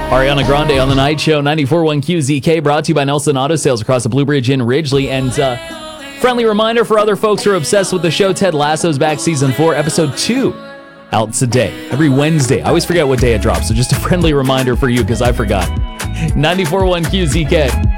Ariana Grande on the Night Show, 94.1 QZK, brought to you by Nelson Auto Sales across the Blue Bridge in Ridgely. And friendly reminder for other folks who are obsessed with the show, Ted Lasso's back, Season 4, Episode 2, out today, every Wednesday. I always forget what day it drops, so just a friendly reminder for you because I forgot. 94.1 QZK.